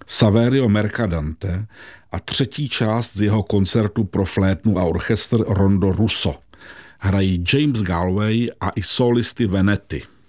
Saverio Mercadante a třetí část z jeho koncertu pro flétnu a orchestr Rondo Russo. Hrají James Galway a i solisty Venety.